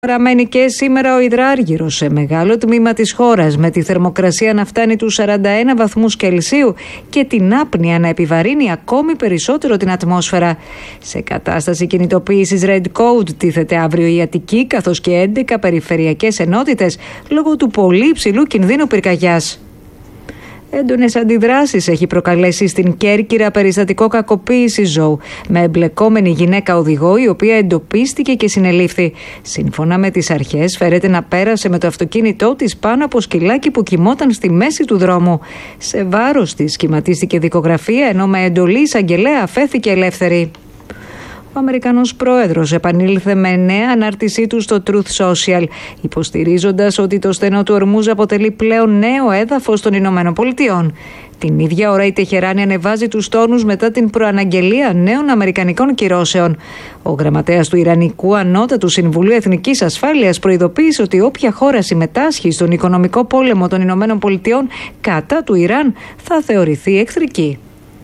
Παραμένει και σήμερα ο υδράργυρος σε μεγάλο τμήμα της χώρας, με τη θερμοκρασία να φτάνει τους 41 βαθμούς Κελσίου και την άπνοια να επιβαρύνει ακόμη περισσότερο την ατμόσφαιρα. Σε κατάσταση κινητοποίησης Red Code τίθεται αύριο η Αττική, καθώς και 11 περιφερειακές ενότητες λόγω του πολύ υψηλού κινδύνου πυρκαγιάς. Έντονες αντιδράσεις έχει προκαλέσει στην Κέρκυρα περιστατικό κακοποίησης ζώου, με εμπλεκόμενη γυναίκα οδηγό, η οποία εντοπίστηκε και συνελήφθη. Σύμφωνα με τις αρχές, φέρεται να πέρασε με το αυτοκίνητό της πάνω από σκυλάκι που κοιμόταν στη μέση του δρόμου. Σε βάρος της σχηματίστηκε δικογραφία, ενώ με εντολή εισαγγελέα αφέθηκε ελεύθερη. Ο Αμερικανός πρόεδρος επανήλθε με νέα ανάρτησή του στο Truth Social, υποστηρίζοντας ότι το στενό του Ορμούζ αποτελεί πλέον νέο έδαφος των Ηνωμένων Πολιτειών. Την ίδια ώρα η Τεχεράνη ανεβάζει τους τόνους μετά την προαναγγελία νέων αμερικανικών κυρώσεων. Ο γραμματέας του Ιρανικού Ανώτατου Συμβουλίου Εθνικής Ασφάλειας προειδοποίησε ότι όποια χώρα συμμετάσχει στον οικονομικό πόλεμο των Ηνωμένων Πολιτειών κατά του Ιράν θα θεωρηθεί εχθρική.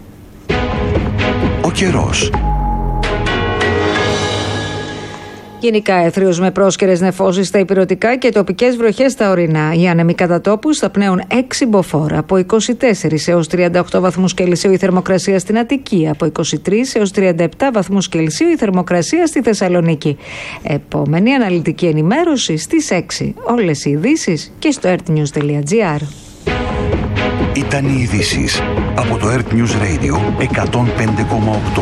Ο καιρός. Γενικά έθριος με πρόσκαιρες νεφώσεις στα ηπειρωτικά και τοπικές βροχές στα ορεινά. Οι άνεμοι κατά τόπους θα πνέουν 6 μποφόρ, από 24 έως 38 βαθμούς Κελσίου η θερμοκρασία στην Αττική, από 23 έως 37 βαθμούς Κελσίου η θερμοκρασία στη Θεσσαλονίκη. Επόμενη αναλυτική ενημέρωση στις 6. Όλες οι ειδήσεις και στο earthnews.gr. Ήταν οι ειδήσεις από το Earth News Radio 105,8.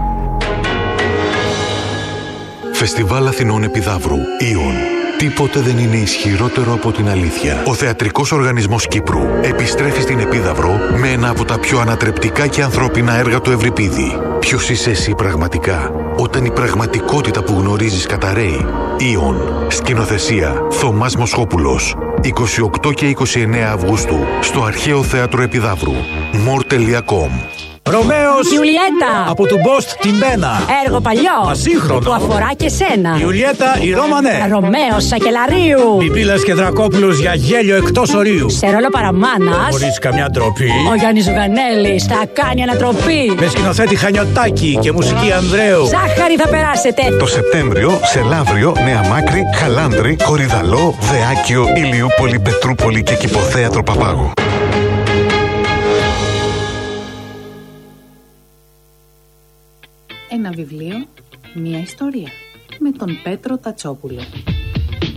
Φεστιβάλ Αθηνών Επιδαύρου, Ιον. Τίποτε δεν είναι ισχυρότερο από την αλήθεια. Ο Θεατρικός Οργανισμός Κύπρου επιστρέφει στην Επίδαυρο με ένα από τα πιο ανατρεπτικά και ανθρώπινα έργα του Ευρυπίδη. Ποιος είσαι εσύ πραγματικά, όταν η πραγματικότητα που γνωρίζεις καταρρέει? Ιον. Σκηνοθεσία Θωμάς Μοσχόπουλος. 28 και 29 Αυγούστου στο Αρχαίο Θέατρο Επιδαύρου. more.com. Ρωμαίος Ιουλιέτα από του Μπόστ την Μπένα. Έργο παλιό Ασύγχρονο που αφορά και σένα. Ιουλιέτα η Ρώμανε. Ρωμαίος Σακελαρίου. Πιπίλας και Δρακόπουλος για γέλιο εκτός ορίου. Σε ρόλο παραμάνας Χωρίς καμιά ντροπή. ο Γιάννης Ζουγανέλης θα κάνει ανατροπή. Με σκηνοθέτη Χανιωτάκη και μουσική Ανδρέου. Ζάχαρη θα περάσετε. Το Σεπτέμβριο σε Λαύριο, Νέα Μάκρη, Χαλάνδρη, Κορυδαλό, Δεάκιο, Ηλιούπολη, Πετρούπολη και Κηποθέατρο Παπάγου. Ένα βιβλίο, μία ιστορία, με τον Πέτρο Τατσόπουλο.